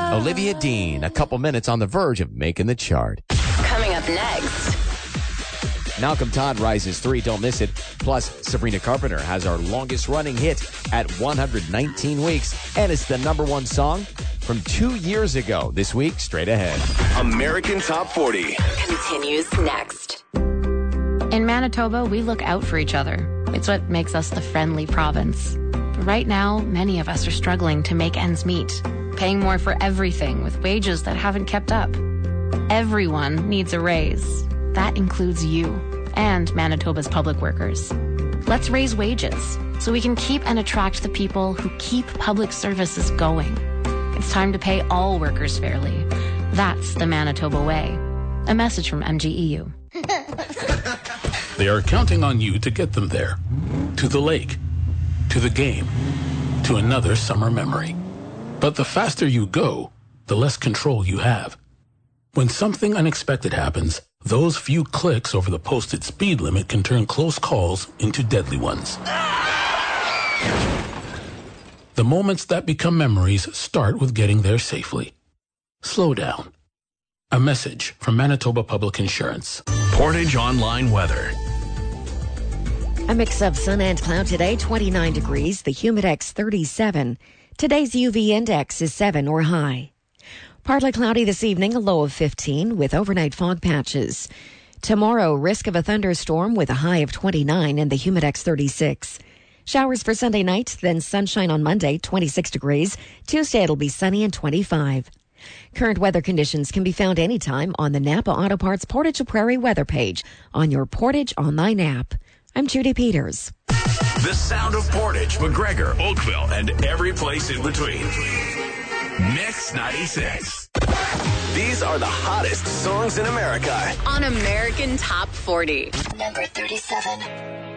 Olivia Dean, a couple minutes on the verge of making the chart. Coming up next. Malcolm Todd rises 3, don't miss it. Plus, Sabrina Carpenter has our longest running hit at 119 weeks. And it's the #1 song from 2 years ago. This week, straight ahead. American Top 40 continues next. In Manitoba, we look out for each other. It's what makes us the friendly province. But right now, many of us are struggling to make ends meet, paying more for everything with wages that haven't kept up. Everyone needs a raise. That includes you and Manitoba's public workers. Let's raise wages so we can keep and attract the people who keep public services going. It's time to pay all workers fairly. That's the Manitoba way. A message from MGEU. They are counting on you to get them there. To the lake. To the game. To another summer memory. But the faster you go, the less control you have. When something unexpected happens, those few clicks over the posted speed limit can turn close calls into deadly ones. The moments that become memories start with getting there safely. Slow down. A message from Manitoba Public Insurance. Portage Online Weather. A mix of sun and cloud today, 29 degrees, the Humidex 37. Today's UV index is 7 or high. Partly cloudy this evening, a low of 15 with overnight fog patches. Tomorrow, risk of a thunderstorm with a high of 29 and the Humidex 36. Showers for Sunday night, then sunshine on Monday, 26 degrees. Tuesday, it'll be sunny and 25. Current weather conditions can be found anytime on the Napa Auto Parts Portage to Prairie weather page on your Portage Online app. I'm Judy Peters. The sound of Portage, McGregor, Oakville, and every place in between. Mix 96. These are the hottest songs in America. On American Top 40. Number 37.